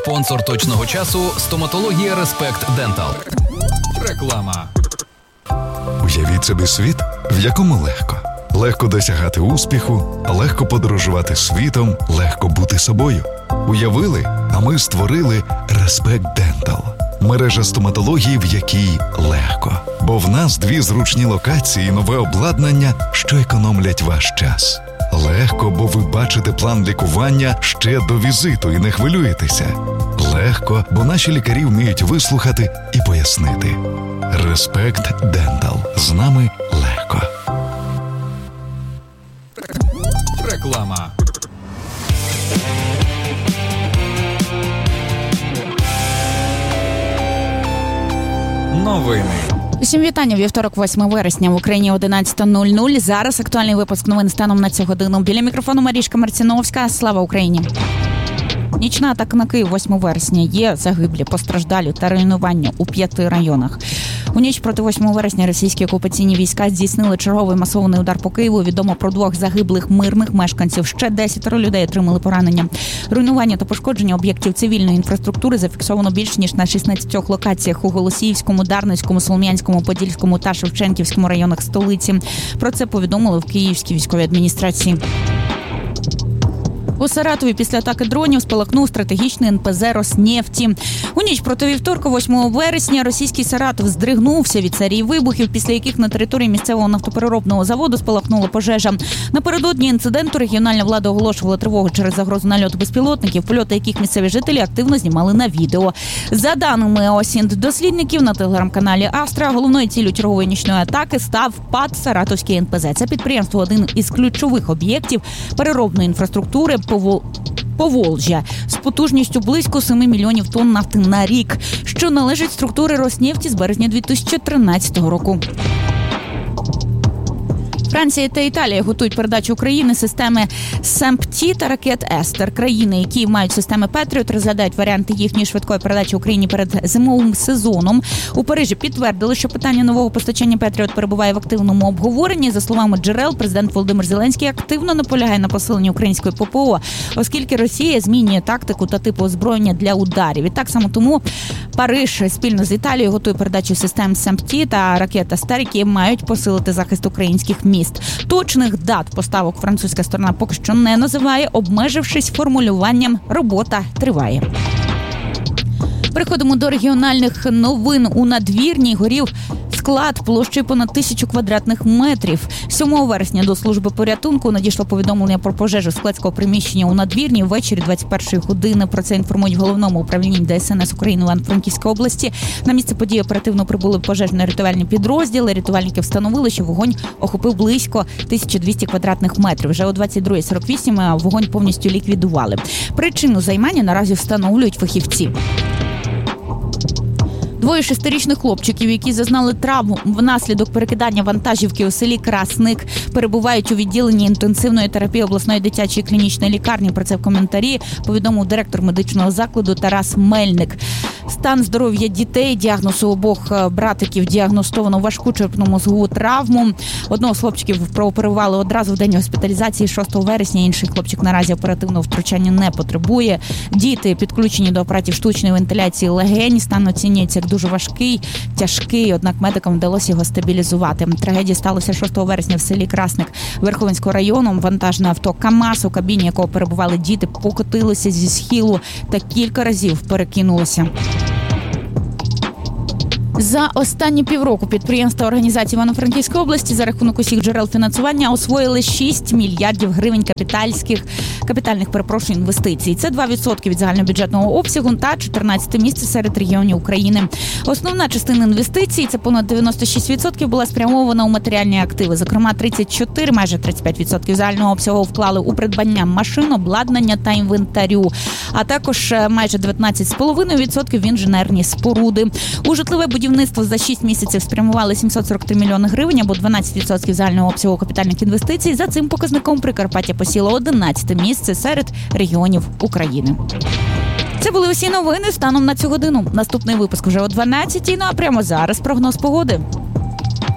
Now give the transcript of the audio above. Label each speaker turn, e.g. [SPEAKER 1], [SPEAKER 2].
[SPEAKER 1] Спонсор точного часу – стоматологія Респект Дентал. Реклама.
[SPEAKER 2] Уявіть собі світ, в якому легко. Легко досягати успіху, легко подорожувати світом, легко бути собою. Уявили, а ми створили Респект Дентал. Мережа стоматології, в якій легко. Бо в нас 2 зручні локації і нове обладнання, що економлять ваш час. Легко, бо ви бачите план лікування ще до візиту і не хвилюєтеся. Легко, бо наші лікарі вміють вислухати і пояснити. Респект Дентал. З нами легко.
[SPEAKER 1] Реклама. Новини.
[SPEAKER 3] Усім вітання. Вівторок, 8 вересня. В Україні 11:00. Зараз актуальний випуск новин станом на цю годину. Біля мікрофону Марічка Марціновська. Слава Україні! Нічна атака на Київ 8 вересня. Є загиблі, постраждалі та руйнування у 5 районах. У ніч проти 8 вересня російські окупаційні війська здійснили черговий масований удар по Києву. Відомо про 2 загиблих мирних мешканців. Ще 10 людей отримали поранення. Руйнування та пошкодження об'єктів цивільної інфраструктури зафіксовано більш ніж на 16 локаціях у Голосіївському, Дарницькому, Солом'янському, Подільському та Шевченківському районах столиці. Про це повідомили в Київській військовій адміністрації. У Саратові після атаки дронів спалахнув стратегічний НПЗ «Роснефті». У ніч проти вівторка, 8 вересня, російський Саратов здригнувся від серії вибухів, після яких на території місцевого нафтопереробного заводу спалахнула пожежа. Напередодні інциденту регіональна влада оголошувала тривогу через загрозу нальоту безпілотників, польоти яких місцеві жителі активно знімали на відео. За даними ОСІНТ-дослідників на телеграм-каналі «Астра», головною ціллю чергової нічної атаки став ПАТ «Саратовський НПЗ». Це підприємство – один із ключових об'єктів переробної інфраструктури Поволжя з потужністю близько 7 мільйонів тонн нафти на рік, що належить структурі Роснефті з березня 2013 року. Франція та Італія готують передачу Україні системи СЕМПТІ та ракет «Естер». Країни, які мають системи «Петріот», розглядають варіанти їхньої швидкої передачі Україні перед зимовим сезоном. У Парижі підтвердили, що питання нового постачання «Петріот» перебуває в активному обговоренні. За словами джерел, президент Володимир Зеленський активно наполягає на посиленні української ППО, оскільки Росія змінює тактику та типу озброєння для ударів. І так само тому Париж спільно з Італією готує передачу систем СЕМПТІ та ракет «Естер», які мають посилити захист українських міст. Точних дат поставок французька сторона поки що не називає, обмежившись формулюванням «робота триває». Переходимо до регіональних новин. У Надвірній горів склад площею понад 1000 квадратних метрів. 7 вересня до служби порятунку надійшло повідомлення про пожежу складського приміщення у Надвірні ввечері 21 години. Про це інформують в Головному управлінні ДСНС України Івано-Франківської області. На місце події оперативно прибули пожежно-рятувальні підрозділи. Рятувальники встановили, що вогонь охопив близько 1200 квадратних метрів. Вже о 22:48 вогонь повністю ліквідували. Причину займання наразі встановлюють фахівці. 2 6-річних хлопчиків, які зазнали травм внаслідок перекидання вантажівки у селі Красник, перебувають у відділенні інтенсивної терапії обласної дитячої клінічної лікарні. Про це в коментарі повідомив директор медичного закладу Тарас Мельник. Стан здоров'я дітей, діагноз у обох братиків діагностовано важку черепно-мозгову травму. Одного з хлопчиків прооперували одразу в день госпіталізації 6 вересня. Інший хлопчик наразі оперативного втручання не потребує. Діти підключені до апаратів штучної вентиляції легень. Стан оцінюється як дуже важкий, тяжкий, однак медикам вдалося його стабілізувати. Трагедія сталася 6 вересня в селі Красник Верховинського району. Вантажне авто КАМАЗ, у кабіні якого перебували діти, покотилося зі схилу та кілька разів перекинулося. За останні півроку підприємства організації Івано-Франківської області за рахунок усіх джерел фінансування освоїли 6 мільярдів гривень капітальних інвестицій. Це 2% від загальнобюджетного обсягу та 14-те місце серед регіонів України. Основна частина інвестицій, це понад 96%, була спрямована у матеріальні активи. Зокрема, 34, майже 35% загального обсягу вклали у придбання машин, обладнання та інвентарю, а також майже 19,5% в інженерні споруди. У житлове будівництво за 6 місяців спрямували 743 мільйони гривень, або 12% загального обсягу капітальних інвестицій. За цим показником Прикарпаття посіло 11-те місце серед регіонів України. Це були усі новини станом на цю годину. Наступний випуск вже о 12-й, ну а прямо зараз прогноз погоди.